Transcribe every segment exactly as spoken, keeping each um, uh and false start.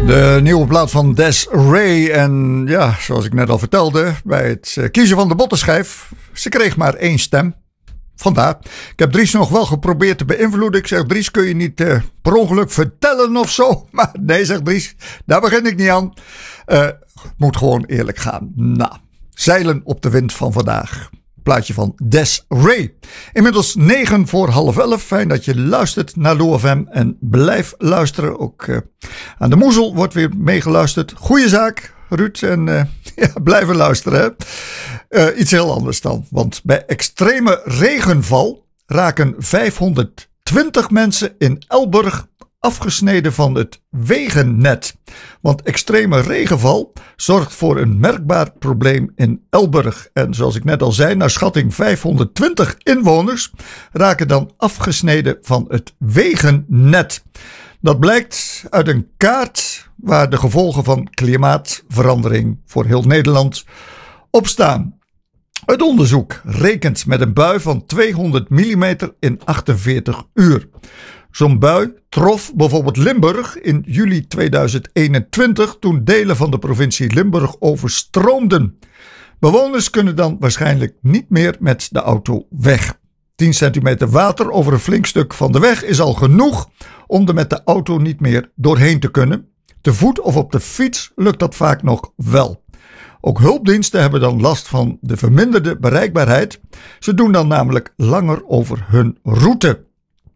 De nieuwe plaat van Des'Ree. En ja, zoals ik net al vertelde, bij het kiezen van de bottenschijf, ze kreeg maar één stem. Vandaar. Ik heb Dries nog wel geprobeerd te beïnvloeden. Ik zeg, Dries, kun je niet uh, per ongeluk vertellen of zo? Maar nee, zegt Dries, daar begin ik niet aan. Uh, moet gewoon eerlijk gaan. Nou, zeilen op de wind van vandaag. Plaatje van Des'Ree. Inmiddels negen voor half elf. Fijn dat je luistert naar Lou F M en blijf luisteren. Ook uh, aan de moezel wordt weer meegeluisterd. Goeie zaak, Ruud. En uh, ja, blijven luisteren. Hè. Uh, iets heel anders dan. Want bij extreme regenval raken vijfhonderdtwintig mensen in Elburg afgesneden van het wegennet. Want extreme regenval zorgt voor een merkbaar probleem in Elburg. En zoals ik net al zei, naar schatting vijfhonderdtwintig inwoners raken dan afgesneden van het wegennet. Dat blijkt uit een kaart waar de gevolgen van klimaatverandering voor heel Nederland op staan. Het onderzoek rekent met een bui van tweehonderd millimeter in achtenveertig uur. Zo'n bui trof bijvoorbeeld Limburg in juli tweeduizend eenentwintig toen delen van de provincie Limburg overstroomden. Bewoners kunnen dan waarschijnlijk niet meer met de auto weg. tien centimeter water over een flink stuk van de weg is al genoeg om er met de auto niet meer doorheen te kunnen. Te voet of op de fiets lukt dat vaak nog wel. Ook hulpdiensten hebben dan last van de verminderde bereikbaarheid. Ze doen dan namelijk langer over hun route.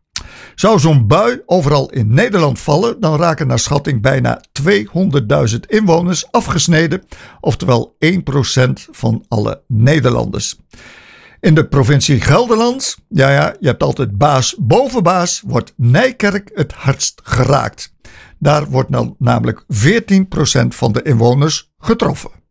Zou zo'n bui overal in Nederland vallen, dan raken naar schatting bijna tweehonderdduizend inwoners afgesneden, oftewel één procent van alle Nederlanders. In de provincie Gelderland, ja ja, je hebt altijd baas boven baas, wordt Nijkerk het hardst geraakt. Daar wordt dan namelijk veertien procent van de inwoners getroffen.